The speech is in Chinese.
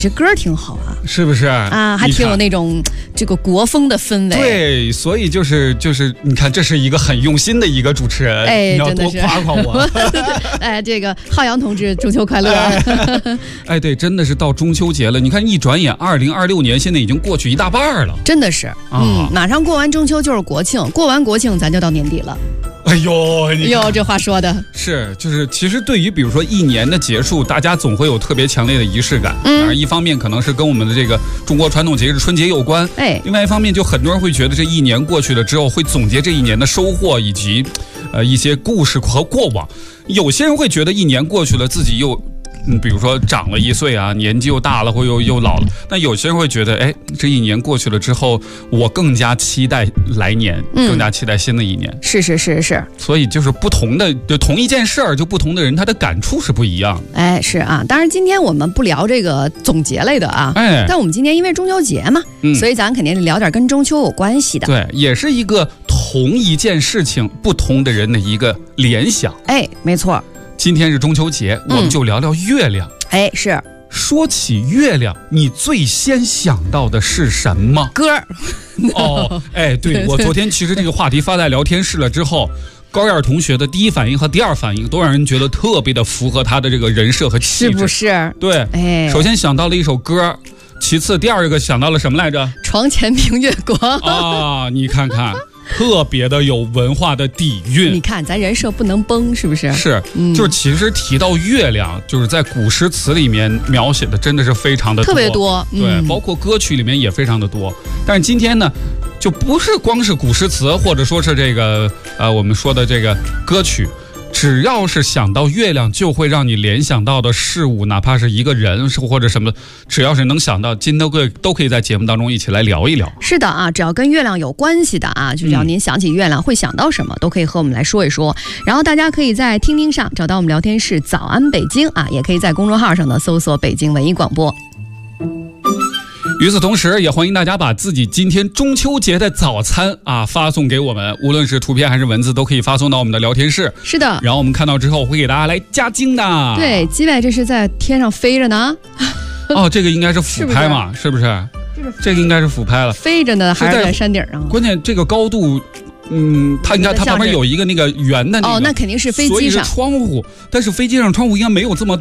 这歌挺好啊， 是不是啊？还挺有那种这个国风的氛围。 对，所以就是你看，这是一个很用心的一个主持人， 哎， 你要多夸夸我。 哎，这个浩洋同志，中秋快乐！ 哎，对，真的是到中秋节了。你看，一转眼，2026年现在已经过去一大半了， 真的是。马上过完中秋就是国庆，过完国庆咱就到年底了。 哎呦， 这话说的是，就是其实对于比如说一年的结束，大家总会有特别强烈的仪式感。当然，一方面可能是跟我们的这个中国传统节日春节有关，另外一方面就很多人会觉得这一年过去了之后，会总结这一年的收获以及一些故事和过往。有些人会觉得一年过去了，自己又比如说长了1岁啊，年纪又大了，或又老了。但有些人会觉得，哎，这一年过去了之后，我更加期待来年，更加期待新的一年。 是。 所以就是不同的，就同一件事儿，就不同的人他的感触是不一样的。 哎，是啊。当然，今天我们不聊这个总结类的啊，但我们今天因为中秋节嘛，所以咱肯定得聊点跟中秋有关系的。 对，也是一个同一件事情，不同的人的一个联想。 哎，没错。 今天是中秋节，我们就聊聊月亮。 哎，是。 说起月亮，你最先想到的是什么？ 歌儿。 哎，对，我昨天其实这个话题发在聊天室了之后，高燕同学的第一反应和第二反应都让人觉得特别的符合他的这个人设和气质， 是不是？ 对，首先想到了一首歌，其次第二个想到了什么来着？ 床前明月光啊，你看看。特别的有文化的底蕴， 你看咱人设不能崩，是不是？ 是，就是其实提到月亮，就是在古诗词里面描写的真的是非常的多， 特别多， 对，包括歌曲里面也非常的多。但是今天呢，就不是光是古诗词，或者说是这个我们说的这个歌曲。只要是想到月亮，就会让你联想到的事物，哪怕是一个人或者什么，只要是能想到，今天都可以在节目当中一起来聊一聊。 是的啊，只要跟月亮有关系的啊，就只要您想起月亮会想到什么，都可以和我们来说一说。然后大家可以在听听上找到我们聊天室早安北京啊，也可以在公众号上呢搜索北京文艺广播。 与此同时，也欢迎大家把自己今天中秋节的早餐发送给我们，无论是图片还是文字，都可以发送到我们的聊天室。 是的， 然后我们看到之后会给大家来加精的。 对，鸡尾这是在天上飞着呢。 这个应该是俯拍嘛，是不是？这个应该是俯拍了， 飞着呢，还是在山顶上？ 关键这个高度。它应该它旁边有一个那个圆的那个， 那肯定是飞机上所以是窗户，但是飞机上窗户应该没有这么